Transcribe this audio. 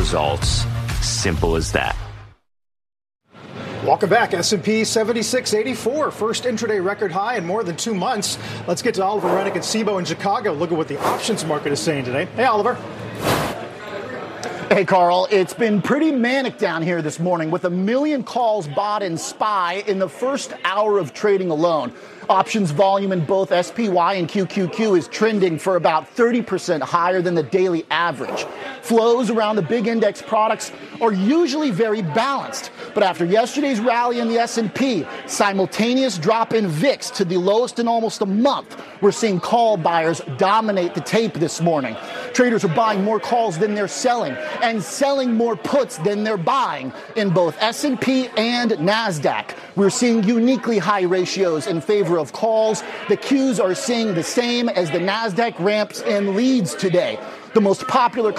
results. Simple as that. Welcome back. S&P 7684, first intraday record high in more than 2 months. Let's get to Oliver Rennick at Cboe in Chicago. Look at what the options market is saying today. Hey, Oliver. Hey, Carl. It's been pretty manic down here this morning with 1 million calls bought in SPY in the first hour of trading alone. Options volume in both SPY and QQQ is trending for about 30% higher than the daily average. Flows around the big index products are usually very balanced, but after yesterday's rally in the S&P, simultaneous drop in VIX to the lowest in almost a month, we're seeing call buyers dominate the tape this morning. Traders are buying more calls than they're selling and selling more puts than they're buying in both S&P and NASDAQ. We're seeing uniquely high ratios in favor of calls. The Qs are seeing the same as the NASDAQ ramps and leads today. The most popular